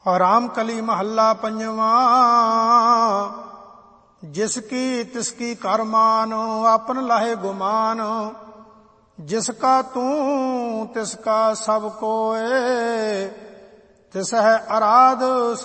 ਰਾਮ ਕਲੀ ਮਹੱਲਾ ਪੰਜਵਾਂ। ਜਿਸ ਕੀ ਤਿਸ ਕੀ ਕਰ ਮਾਨ, ਆਪਨ ਲਾਹੇ ਗੁਮਾਨ। ਜਿਸ ਕਾ ਤੂੰ ਤਿਸ ਕਾ ਸਭ ਕੋਏ, ਤਿਸ ਹੈ ਅਰਾਧ